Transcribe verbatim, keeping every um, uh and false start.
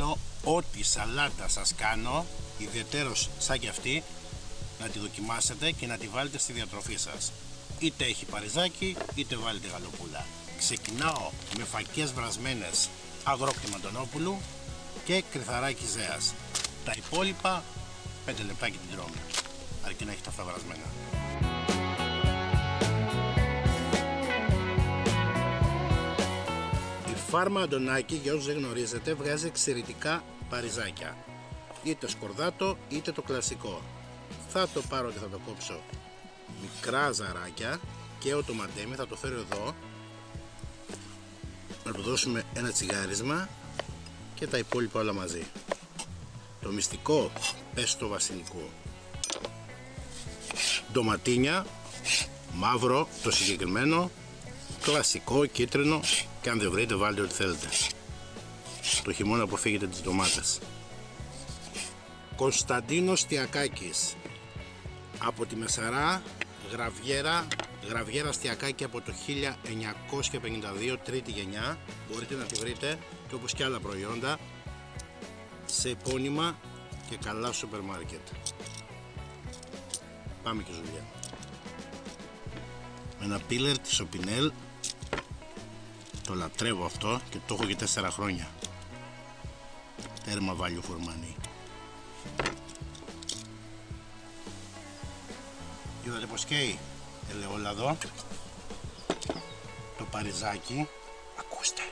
θέλω ό,τι σαλάτα σας κάνω, ιδιαιτέρως σαν και αυτή, να τη δοκιμάσετε και να τη βάλετε στη διατροφή σας. Είτε έχει παριζάκι, είτε βάλετε γαλοπούλα. Ξεκινάω με φακές βρασμένες αγρόκτημα Αντωνόπουλου και κρυθαράκι ζέας. Τα υπόλοιπα πέντε λεπτά και την τρώμε, αρκεί να έχει τα αυτά βρασμένα. Η φάρμα Αντωνάκη, για όσους δεν γνωρίζετε, βγάζει εξαιρετικά παριζάκια. Είτε σκορδάτο είτε το κλασικό. Θα το πάρω και θα το κόψω μικρά ζαράκια και ο το μαντέμι θα το φέρω εδώ, να του δώσουμε ένα τσιγάρισμα και τα υπόλοιπα όλα μαζί. Το μυστικό πέστο βασιλικού, ντοματίνια, μαύρο το συγκεκριμένο, κλασικό, κίτρινο, και αν δεν βρείτε βάλτε ό,τι θέλετε. Το χειμώνα αποφύγετε τις ντομάτες. Κωνσταντίνος Τιακάκης από τη Μεσαρά, Γραβιέρα, Γραβιέρα Στιακάκη από το χίλια εννιακόσια πενήντα δύο, τρίτη γενιά. Μπορείτε να τη βρείτε και όπως και άλλα προϊόντα σε επώνυμα και καλά σούπερ μάρκετ. Πάμε και ζουλιά. Με ένα πίλερ της Οπινέλ, το λατρεύω αυτό και το έχω και τέσσερα χρόνια. Τέρμα βάλιο φορμανί. Είδατε πως καίει ελαιόλαδο, το παριζάκι, ακούστε.